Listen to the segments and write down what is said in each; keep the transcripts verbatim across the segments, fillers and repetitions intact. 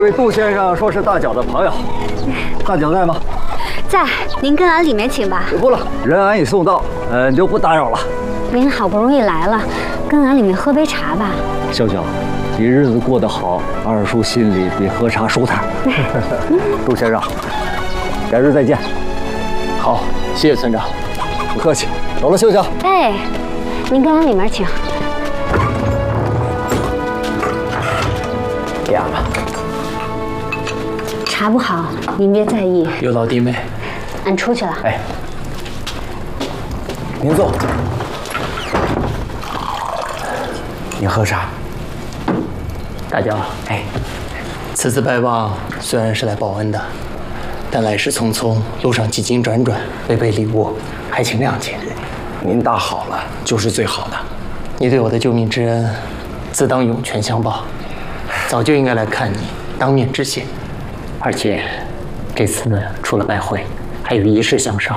这位杜先生说是大脚的朋友，大脚在吗？ 在，您跟俺里面请吧。 不了，人俺已送到，嗯，就不打扰了。 您好不容易来了，跟俺里面喝杯茶吧。 笑笑，你日子过得好，二叔心里比喝茶舒坦。杜先生，改日再见。 好，谢谢村长。 不客气，走了，秀秀。 哎，您跟俺里面请。 这样吧。 茶不好，您别在意。 有老弟妹， 俺出去了。 哎，您坐。您喝茶。大脚，哎，此次拜望虽然是来报恩的，但来时匆匆，路上几经辗转，未备礼物，还请谅解。您大好了，就是最好的。你对我的救命之恩，自当涌泉相报。早就应该来看你，当面致谢。 而且，这次呢，除了拜会，还有一事相商。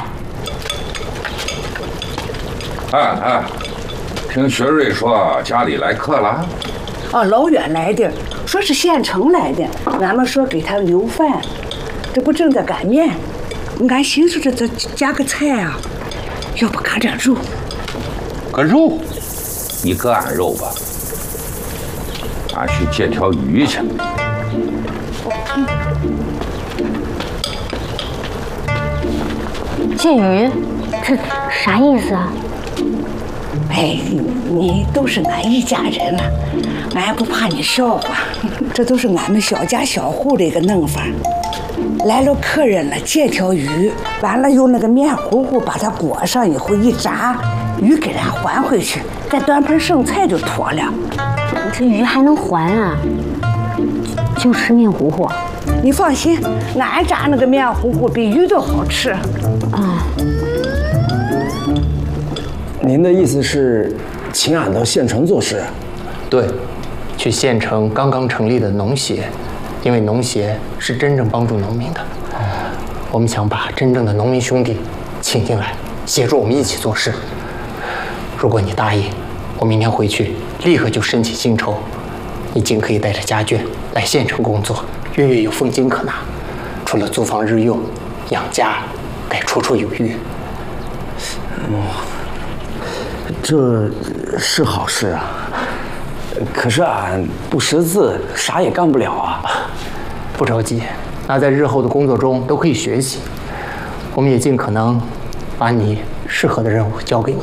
哎哎，听雪瑞说家里来客了？ 哦，老远来的，说是县城来的。俺们说给他留饭，这不正在擀面，俺寻思着这加个菜啊，要不擀点肉？ 个肉？你搁俺肉吧，俺去借条鱼去。 借鱼，这啥意思啊？ 哎，你都是俺一家人了，俺也不怕你笑话。这都是俺们小家小户的一个弄法。来了客人了，借条鱼，完了用那个面糊糊把它裹上以后一炸，鱼给人还回去，再端盘剩菜就妥了。 这鱼还能还啊？就吃面糊糊。 你放心，俺炸那个面糊糊比鱼都好吃。 啊， 您的意思是，请俺到县城做事？ 对，去县城刚刚成立的农协，因为农协是真正帮助农民的。我们想把真正的农民兄弟请进来，协助我们一起做事。如果你答应，我明天回去立刻就申请薪酬，你尽可以带着家眷来县城工作。 月月有俸金可拿，除了租房日用、养家，该绰绰有余。 嗯，这是好事啊。可是俺不识字，啥也干不了啊。 不着急，那在日后的工作中都可以学习。我们也尽可能把你适合的任务交给你。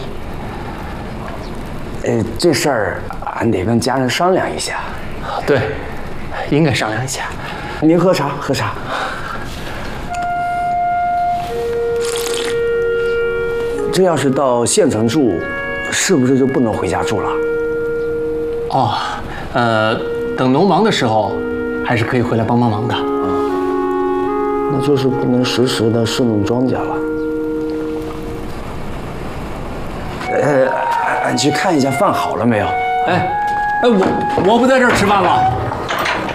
呃，这事儿俺得跟家人商量一下。 对，应该商量一下。 您喝茶，喝茶。这要是到县城住，是不是就不能回家住了？ 哦，呃，等农忙的时候，还是可以回来帮帮忙的。 嗯，那就是不能时时的侍弄庄稼了。呃，俺去看一下饭好了没有？ 哎，哎，我我不在这儿吃饭了。